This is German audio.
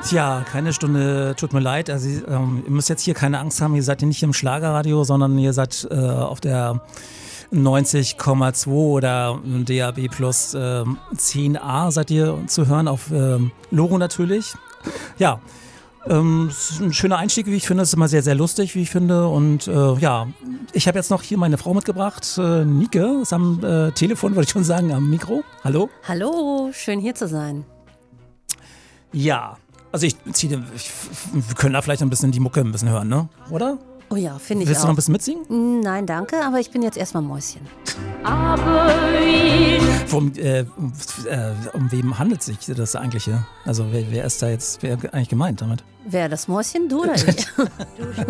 Tja, keine Stunde, tut mir leid. Also, ihr müsst jetzt hier keine Angst haben, ihr seid hier nicht im Schlagerradio, sondern ihr seid auf der 90,2 oder DAB plus 10a seid ihr zu hören, auf Logo natürlich. Ja, ist ein schöner Einstieg, wie ich finde. Es ist immer sehr, sehr lustig, wie ich finde. Und ja, ich habe jetzt noch hier meine Frau mitgebracht, Nike, ist am Telefon, wollte ich schon sagen, am Mikro. Hallo? Hallo, schön hier zu sein. Ja, also wir können da vielleicht ein bisschen die Mucke ein bisschen hören, ne? Oder? Oh ja, finde ich Willst auch. du noch ein bisschen mitsingen? Nein, danke, aber ich bin jetzt erstmal Mäuschen. Um wem handelt sich das eigentlich hier? Also wer ist da jetzt, wer eigentlich gemeint damit? Wer, das Mäuschen, du oder ich?